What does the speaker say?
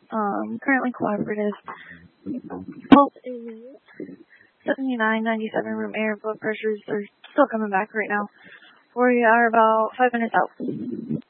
Currently cooperative. Pulse is 79.97 room air. Blood pressures are still coming back right now. We are about 5 minutes out.